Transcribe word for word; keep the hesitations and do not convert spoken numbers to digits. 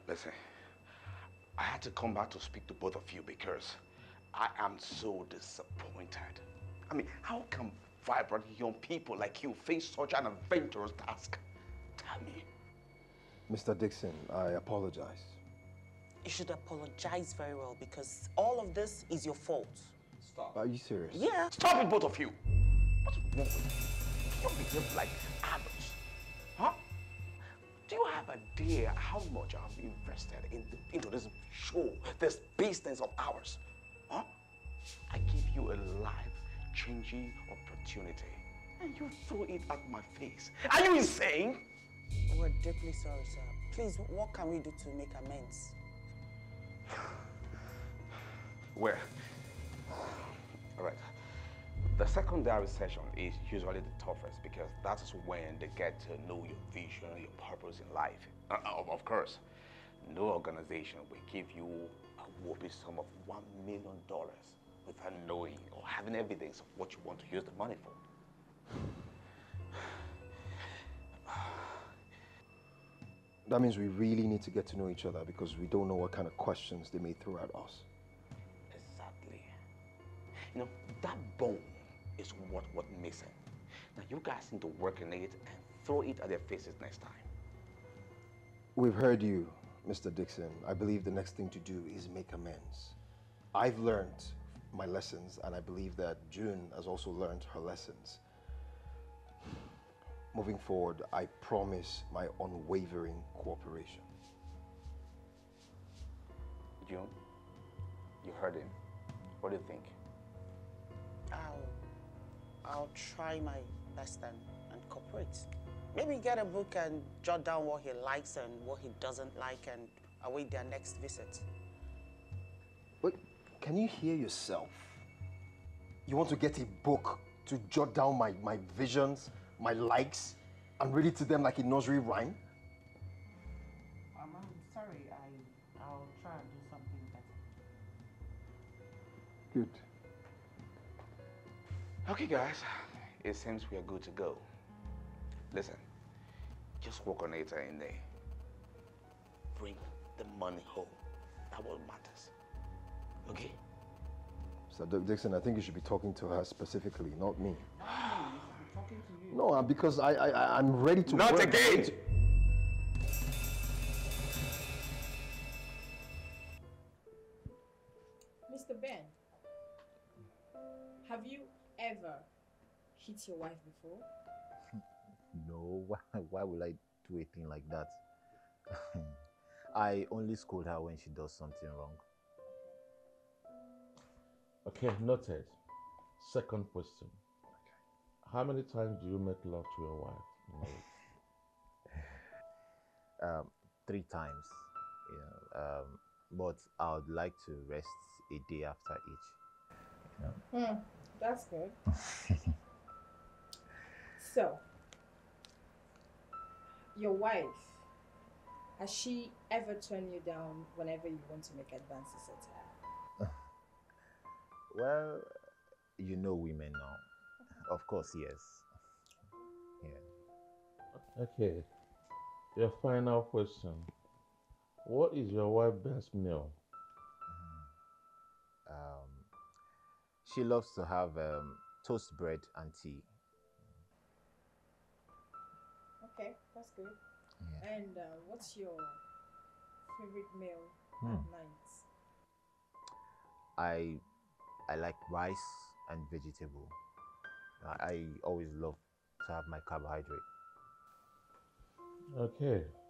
Listen, I had to come back to speak to both of you because I am so disappointed. I mean, how can vibrant young people like you face such an adventurous task? Tell me. Mister Dixon, I apologize. You should apologize very well because all of this is your fault. Stop. Are you serious? Yeah. Stop it, both of you. What's wrong with you? You behave like adults. Huh? Do you have an idea how much I've invested in the, into this show, this business of ours? Huh? I give you a life-changing opportunity, and you throw it at my face. Are you insane? We're deeply sorry, sir. Please, what can we do to make amends? Well, all right. The secondary session is usually the toughest because that is when they get to know your vision, your purpose in life. Uh, of course, no organization will give you a whopping sum of one million dollars without knowing or having evidence of what you want to use the money for. That means we really need to get to know each other because we don't know what kind of questions they may throw at us. Exactly. You know, that bone is what was missing. Now you guys need to work in it and throw it at their faces next time. We've heard you, Mister Dixon. I believe the next thing to do is make amends. I've learned my lessons and I believe that June has also learned her lessons. Moving forward, I promise my unwavering cooperation. June, you heard him. What do you think? I'll, I'll try my best and, and cooperate. Maybe get a book and jot down what he likes and what he doesn't like and await their next visit. But can you hear yourself? You want to get a book to jot down my, my visions, my likes, and read it to them like a nursery rhyme? Um, I'm sorry, I, I'll try and do something better. Good. Okay, guys, it seems we are good to go. Listen, just work on it and they bring the money home. That's what matters. Okay? Mister Dixon, I think you should be talking to her specifically, not me. No, you should be talking to you. No, because I, I, I'm ready to Not work. again! Mister Ben, have you ever hit your wife before? No, why, why would I do a thing like that? I only scold her when she does something wrong. Okay, noted. Second question. Okay. How many times do you make love to your wife in a week? um, three times. Yeah, um, but I would like to rest a day after each. Yeah. Hmm, that's good. So, your wife, has she ever turned you down whenever you want to make advances at her? Well, you know women now. Of course, yes. Yeah. Okay. Your final question. What is your wife's best meal? Um, she loves to have um, toast bread and tea. Okay, that's good. Yeah. And uh, what's your favorite meal Hmm. at night? I I like rice and vegetable. I, I always love to have my carbohydrate. Okay.